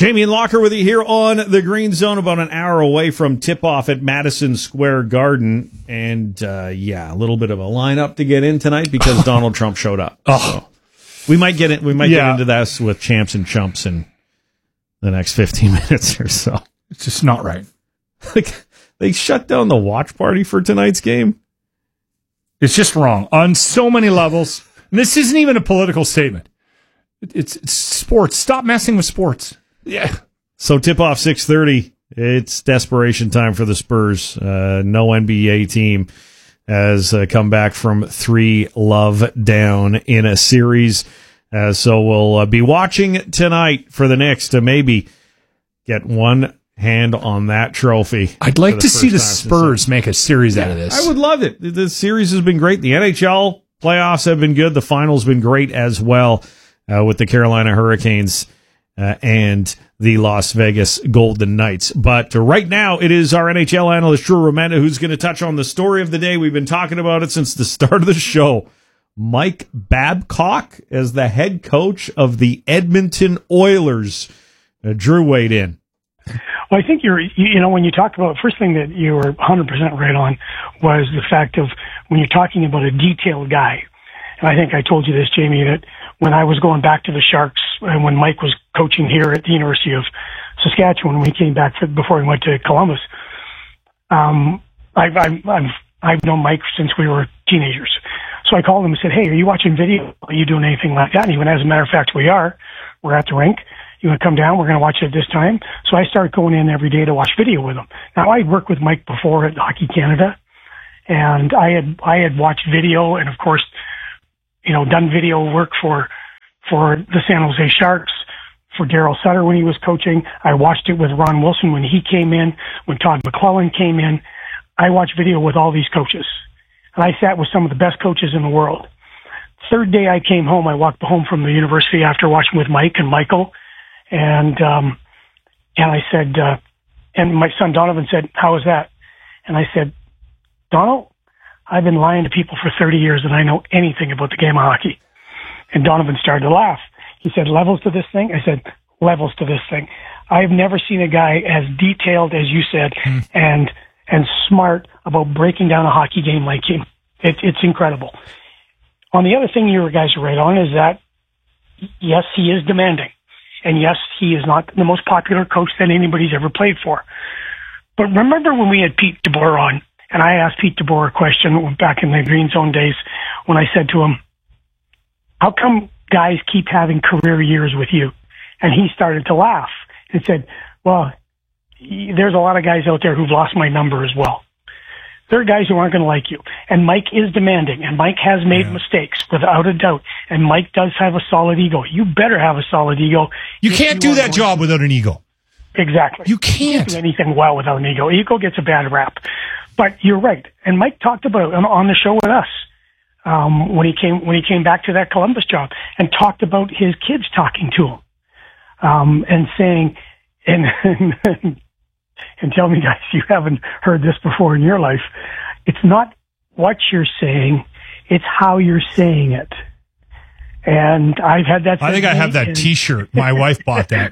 Jamie and Locker with you here on the Green Zone, about an hour away from tip-off at Madison Square Garden. And, a little bit of a lineup to get in tonight because Donald Trump showed up. So we might get it. We might get into this with champs and chumps in the next 15 minutes or so. It's just not right. Like, they shut down the watch party for tonight's game. It's just wrong on so many levels. And this isn't even a political statement. It's sports. Stop messing with sports. Yeah. So tip-off 6:30. It's desperation time for the Spurs. No NBA team has come back from 3-love down in a series. So we'll be watching tonight for the Knicks to maybe get one hand on that trophy. I'd like to see the Spurs make a series out of this. I would love it. The series has been great. The NHL playoffs have been good. The finals been great as well with the Carolina Hurricanes and the Las Vegas Golden Knights. But right now, it is our NHL analyst, Drew Romenda, who's going to touch on the story of the day. We've been talking about it since the start of the show. Mike Babcock as the head coach of the Edmonton Oilers. Drew weighed in. Well, I think when you talked about, first thing that you were 100% right on was the fact of when you're talking about a detailed guy. And I think I told you this, Jamie, that when I was going back to the Sharks and when Mike was coaching here at the University of Saskatchewan, when he came back before he went to Columbus, I've known Mike since we were teenagers. So I called him and said, "Hey, are you watching video? Are you doing anything like that?" And he went, "As a matter of fact, we are. We're at the rink. You want to come down? We're going to watch it this time." So I started going in every day to watch video with him. Now, I'd worked with Mike before at Hockey Canada, and I had watched video and, of course, done video work for the San Jose Sharks, for Darryl Sutter when he was coaching. I watched it with Ron Wilson when he came in, when Todd McClellan came in. I watched video with all these coaches, and I sat with some of the best coaches in the world. Third day I came home, I walked home from the university after watching with Mike and Michael, and I said, and my son Donovan said, "How was that?" And I said, "Donald, I've been lying to people for 30 years and I know anything about the game of hockey." And Donovan started to laugh. He said, "Levels to this thing?" I said, "Levels to this thing." I've never seen a guy as detailed as you said and smart about breaking down a hockey game like him. It's incredible. On the other thing you guys are right on is that, yes, he is demanding. And yes, he is not the most popular coach that anybody's ever played for. But remember when we had Pete DeBoer on, and I asked Pete DeBoer a question back in the Green Zone days when I said to him, "How come guys keep having career years with you?" And he started to laugh and said, "Well, there's a lot of guys out there who've lost my number as well. There are guys who aren't going to like you." And Mike is demanding, and Mike has made mistakes without a doubt. And Mike does have a solid ego. You better have a solid ego. You can't do that job without an ego. Exactly. You can't do anything well without an ego. Ego gets a bad rap. But you're right. And Mike talked about it on the show with us when he came back to that Columbus job and talked about his kids talking to him and saying, and tell me, guys, you haven't heard this before in your life. It's not what you're saying, it's how you're saying it. And I've had that. I think I have that T-shirt. My wife bought that.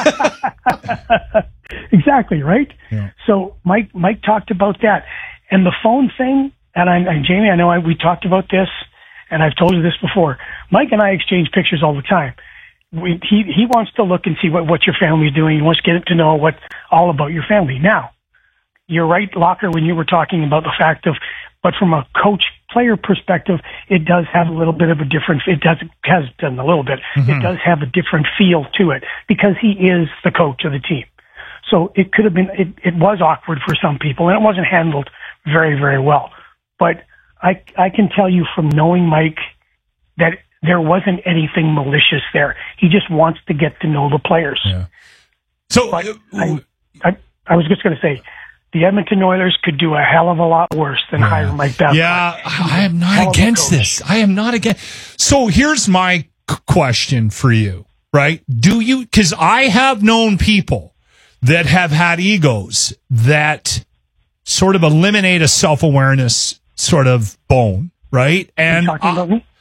Exactly, right? Yeah. So Mike talked about that. And the phone thing, and Jamie, I know we talked about this, and I've told you this before. Mike and I exchange pictures all the time. He wants to look and see what your family's doing. He wants to get to know all about your family. Now, you're right, Locker, when you were talking about the fact of, but from a coach-player perspective, it does have a little bit of a different, it has done a little bit. Mm-hmm. It does have a different feel to it because he is the coach of the team. So it could have been, it was awkward for some people, and it wasn't handled very, very well. But I can tell you from knowing Mike that there wasn't anything malicious there. He just wants to get to know the players. Yeah. So I was just going to say, the Edmonton Oilers could do a hell of a lot worse than hire Mike Babcock. Yeah, I am not against this. I am not against. So here's my question for you, right? Because I have known people that have had egos that sort of eliminate a self-awareness sort of bone, right? And talking about me?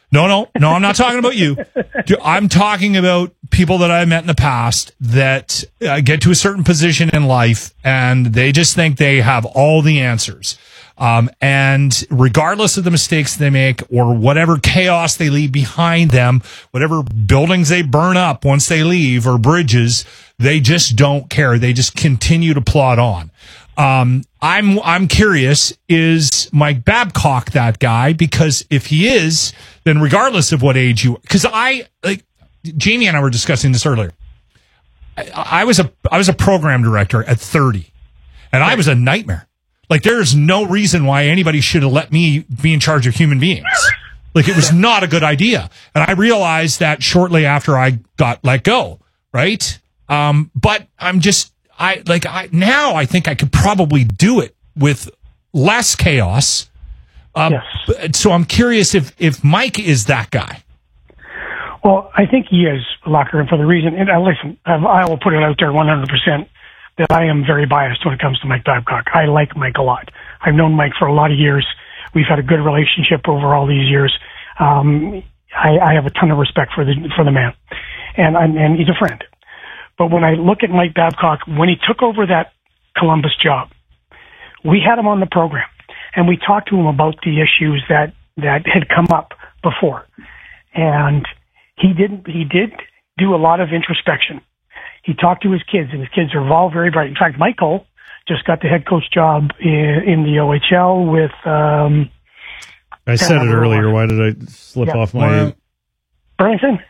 No, I'm not talking about you. I'm talking about people that I met in the past that get to a certain position in life and they just think they have all the answers. And regardless of the mistakes they make or whatever chaos they leave behind them, whatever buildings they burn up once they leave or bridges, they just don't care. They just continue to plod on. I'm curious, is Mike Babcock that guy? Because if he is, then regardless of what age because Jamie and I were discussing this earlier. I was a program director at 30 and I was a nightmare. Like there's no reason why anybody should have let me be in charge of human beings. Like it was not a good idea. And I realized that shortly after I got let go. Right. But now I think I could probably do it with less chaos. Yes. So I'm curious if Mike is that guy. Well, I think he is, Locker, and for the reason, and listen, I will put it out there 100% that I am very biased when it comes to Mike Babcock. I like Mike a lot. I've known Mike for a lot of years. We've had a good relationship over all these years. I have a ton of respect for the man, and he's a friend. But when I look at Mike Babcock, when he took over that Columbus job, we had him on the program, and we talked to him about the issues that had come up before. And he did do a lot of introspection. He talked to his kids, and his kids are all very bright. In fact, Michael just got the head coach job in the OHL with... I said it earlier. Why did I slip off my... Burlington?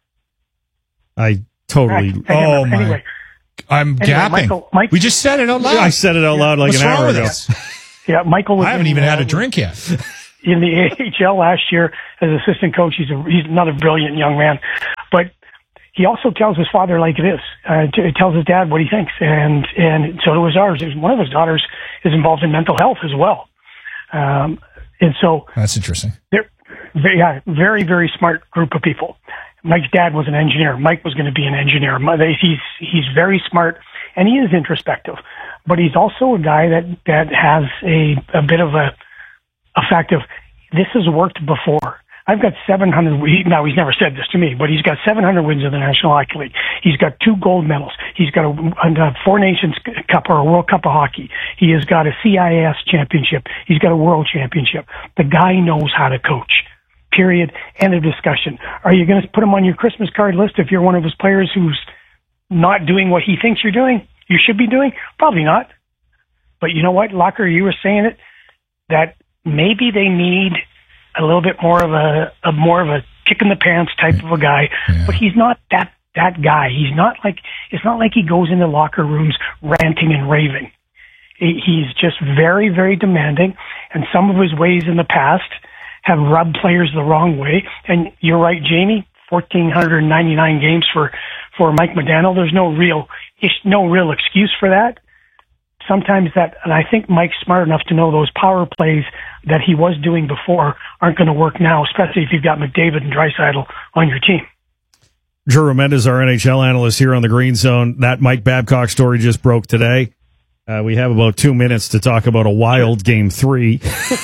I totally... Oh, my... Anyway, I'm gapping. Mike, we just said it out loud. I said it out loud like What's an wrong hour with ago. this? Yeah, Michael was... I haven't even had a drink yet. In the AHL last year as assistant coach. He's another brilliant young man. But he also tells his father like it is. He tells his dad what he thinks. And so do his daughters. One of his daughters is involved in mental health as well. And so... That's interesting. They're very, very smart group of people. Mike's dad was an engineer. Mike was going to be an engineer. He's very smart, and he is introspective. But he's also a guy that has a bit of a fact of, this has worked before. I've got 700, now he's never said this to me, but he's got 700 wins in the National Hockey League. He's got 2 gold medals. He's got a Four Nations Cup or a World Cup of Hockey. He has got a CIS championship. He's got a World Championship. The guy knows how to coach. Period. End of discussion. Are you going to put him on your Christmas card list if you're one of his players who's not doing what he thinks you should be doing? Probably not. But you know what, Locker, you were saying it, that maybe they need a little bit more of a kick in the pants type of a guy, but he's not that guy. He's not like, it's not like he goes into locker rooms ranting and raving. He's just very, very demanding, and some of his ways in the past have rubbed players the wrong way. And you're right, Jamie, 1,499 games for Mike Modano. There's no real excuse for that. Sometimes and I think Mike's smart enough to know those power plays that he was doing before aren't going to work now, especially if you've got McDavid and Draisaitl on your team. Drew Mendes, our NHL analyst here on the Green Zone. That Mike Babcock story just broke today. We have about 2 minutes to talk about a wild Game 3.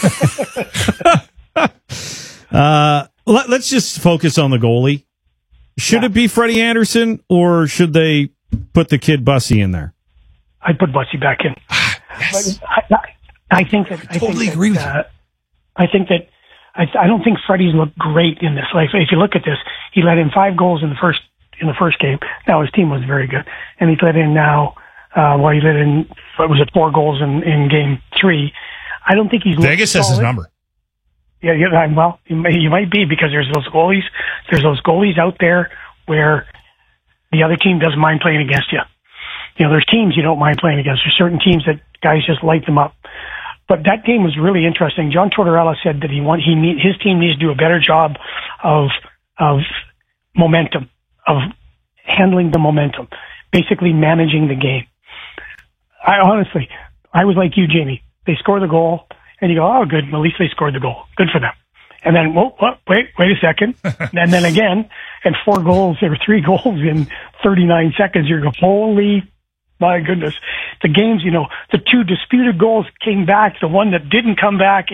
Let's just focus on the goalie. Should it be Freddie Anderson, or should they put the kid Bussy in there? I'd put Bussy back in. Yes. I think that I totally agree with you. I think that I don't think Freddie's looked great in this. Like, if you look at this, he let in 5 goals in the first game. Now his team was very good, and he's let in now. He let in 4 goals in Game 3. I don't think he's Vegas has his number. Yeah. Well, you might be, because there's those goalies. There's those goalies out there where the other team doesn't mind playing against you. You know, there's teams you don't mind playing against. There's certain teams that guys just light them up. But that game was really interesting. John Tortorella said that his team needs to do a better job of momentum, of handling the momentum, basically managing the game. I was like you, Jamie. They score the goal, and you go, oh, good. Well, at least they scored the goal. Good for them. And then, wait a second. And then again, and 4 goals or 3 goals in 39 seconds. You're going, holy, my goodness. The games, the 2 disputed goals came back. The one that didn't come back,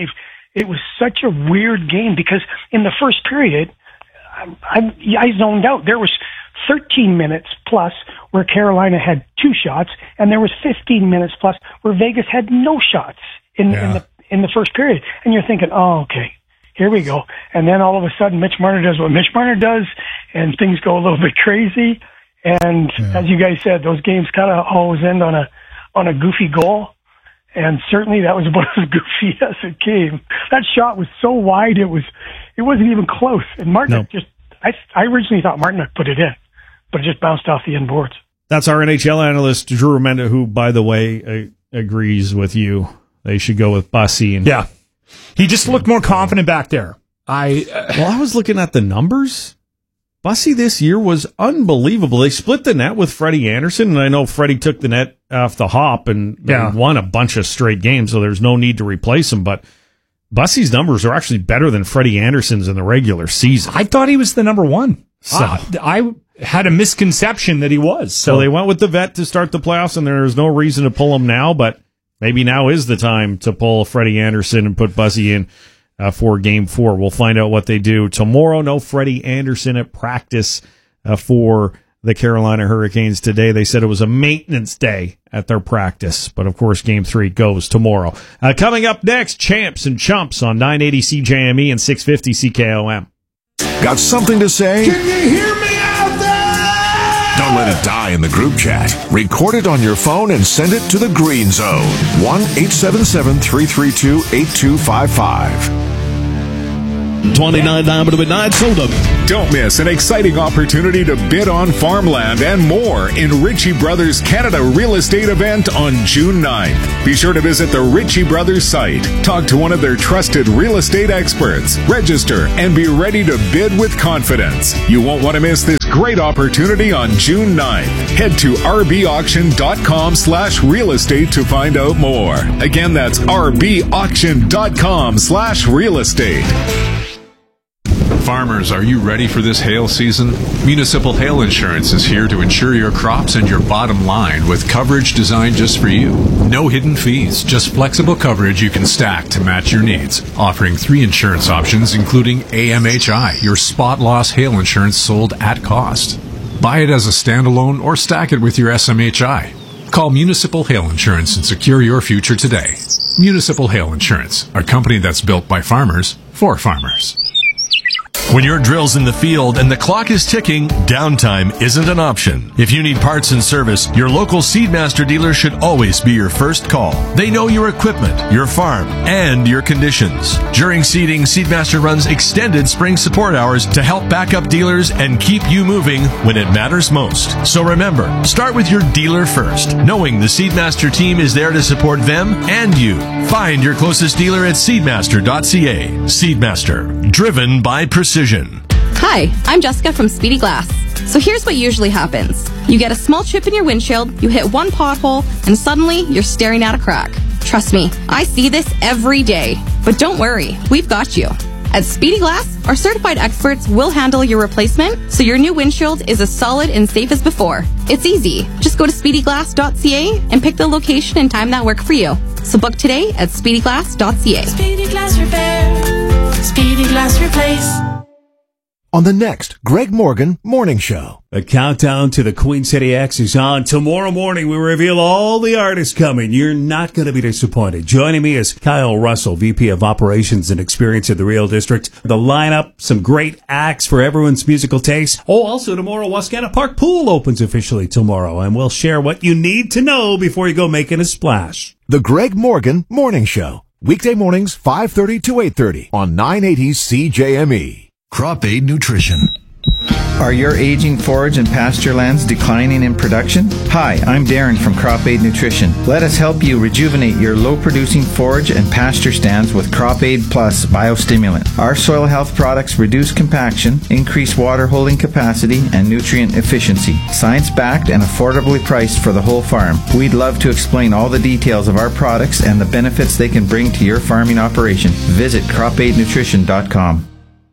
it was such a weird game because in the first period, I zoned out. There was 13 minutes plus where Carolina had 2 shots, and there was 15 minutes plus where Vegas had no shots in the first period. And you're thinking, oh, okay, here we go. And then all of a sudden, Mitch Marner does what Mitch Marner does, and things go a little bit crazy. And as you guys said, those games kind of always end on a goofy goal. And certainly that was about as goofy as it came. That shot was so wide, it wasn't even close. And Martin I originally thought Martin put it in, but it just bounced off the end boards. That's our NHL analyst, Drew Remenda, who, by the way, agrees with you. They should go with Bussy. Yeah. He just looked more confident back there. I was looking at the numbers. Bussy this year was unbelievable. They split the net with Freddie Anderson, and I know Freddie took the net off the hop and won a bunch of straight games, so there's no need to replace him. But Bussy's numbers are actually better than Freddie Anderson's in the regular season. I thought he was the number one. So I had a misconception that he was. So they went with the vet to start the playoffs, and there's no reason to pull him now, but maybe now is the time to pull Freddie Anderson and put Bussy in for Game 4. We'll find out what they do tomorrow. No Freddie Anderson at practice for the Carolina Hurricanes today. They said it was a maintenance day at their practice, but of course Game 3 goes tomorrow. Coming up next, Champs and Chumps on 980 CJME and 650 CKOM. Got something to say? Can you hear me out there? Don't let it die in the group chat. Record it on your phone and send it to the Green Zone. 1-877-332-8255. 29 Diamond Midnight Soda. Don't miss an exciting opportunity to bid on farmland and more in Ritchie Brothers Canada Real Estate event on June 9th. Be sure to visit the Ritchie Brothers site, talk to one of their trusted real estate experts, register, and be ready to bid with confidence. You won't want to miss this great opportunity on June 9th. Head to rbauction.com/real estate to find out more. Again, that's rbauction.com/real estate. Farmers, are you ready for this hail season? Municipal Hail Insurance is here to insure your crops and your bottom line with coverage designed just for you. No hidden fees, just flexible coverage you can stack to match your needs. Offering 3 insurance options, including AMHI, your spot loss hail insurance sold at cost. Buy it as a standalone or stack it with your SMHI. Call Municipal Hail Insurance and secure your future today. Municipal Hail Insurance, a company that's built by farmers for farmers. When your drill's in the field and the clock is ticking, downtime isn't an option. If you need parts and service, your local Seedmaster dealer should always be your first call. They know your equipment, your farm, and your conditions. During seeding, Seedmaster runs extended spring support hours to help back up dealers and keep you moving when it matters most. So remember, start with your dealer first, knowing the Seedmaster team is there to support them and you. Find your closest dealer at seedmaster.ca. Seedmaster, driven by precision. Hi, I'm Jessica from Speedy Glass. So here's what usually happens. You get a small chip in your windshield, you hit one pothole, and suddenly you're staring at a crack. Trust me, I see this every day. But don't worry, we've got you. At Speedy Glass, our certified experts will handle your replacement so your new windshield is as solid and safe as before. It's easy. Just go to speedyglass.ca and pick the location and time that work for you. So book today at speedyglass.ca. Speedy Glass Repair. Speedy Glass Replace. On the next Greg Morgan Morning Show. A countdown to the Queen City X is on. Tomorrow morning, we reveal all the artists coming. You're not going to be disappointed. Joining me is Kyle Russell, VP of Operations and Experience at the Real District. The lineup, some great acts for everyone's musical taste. Oh, also tomorrow, Wascana Park Pool opens officially tomorrow, and we'll share what you need to know before you go making a splash. The Greg Morgan Morning Show. Weekday mornings, 5:30 to 8:30 on 980 CJME. Crop Aid Nutrition. Are your aging forage and pasture lands declining in production? Hi, I'm Darren from Crop Aid Nutrition. Let us help you rejuvenate your low-producing forage and pasture stands with Crop Aid Plus Biostimulant. Our soil health products reduce compaction, increase water holding capacity, and nutrient efficiency. Science-backed and affordably priced for the whole farm. We'd love to explain all the details of our products and the benefits they can bring to your farming operation. Visit cropaidnutrition.com.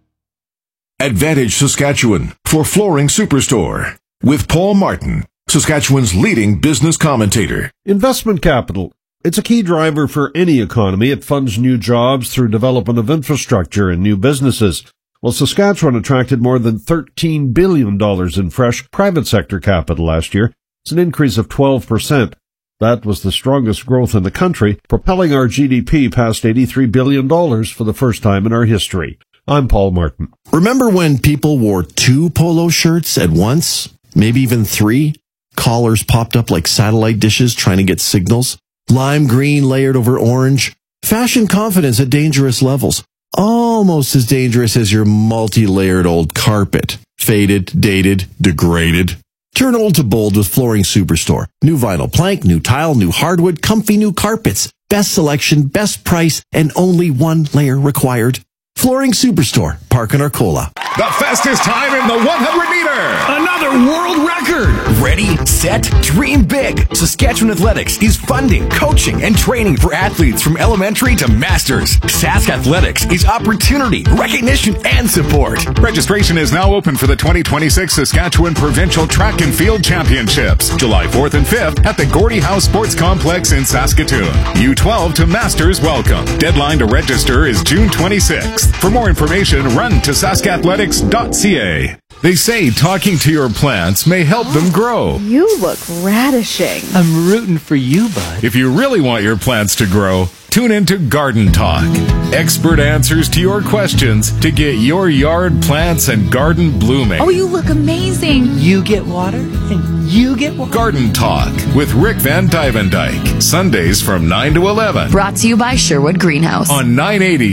Advantage Saskatchewan for Flooring Superstore with Paul Martin, Saskatchewan's leading business commentator. Investment Capital, It's a key driver for any economy. It funds new jobs through development of infrastructure and new businesses. Well, Saskatchewan attracted more than $13 billion in fresh private sector capital last year. It's an increase of 12%. That was the strongest growth in the country, propelling our GDP past $83 billion for the first time in our history. I'm Paul Martin. Remember when people wore 2 polo shirts at once? Maybe even 3? Collars popped up like satellite dishes trying to get signals. Lime green layered over orange. Fashion confidence at dangerous levels. Almost as dangerous as your multi-layered old carpet. Faded, dated, degraded. Turn old to bold with Flooring Superstore. New vinyl plank, new tile, new hardwood, comfy new carpets. Best selection, best price, and only 1 layer required. Flooring Superstore, Park and Arcola. The fastest time in the 100-meter. Another world record. Ready, set, dream big. Saskatchewan Athletics is funding, coaching, and training for athletes from elementary to masters. Sask Athletics is opportunity, recognition, and support. Registration is now open for the 2026 Saskatchewan Provincial Track and Field Championships, July 4th and 5th at the Gordie House Sports Complex in Saskatoon. U12 to Masters welcome. Deadline to register is June 26th. For more information, run to saskathletics.ca. They say talking to your plants may help them grow. You look radishing. I'm rooting for you, bud. If you really want your plants to grow, tune into Garden Talk. Expert answers to your questions to get your yard plants and garden blooming. Oh, you look amazing. You get water and you get water. Garden Talk with Rick Van Dyvendijk. Sundays from 9 to 11. Brought to you by Sherwood Greenhouse. On 980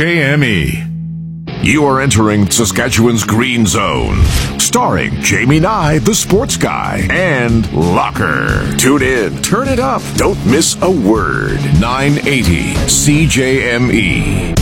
CJME. You are entering Saskatchewan's Green Zone, starring Jamie Nye, the sports guy, and Locker. Tune in, turn it up, don't miss a word. 980 CJME.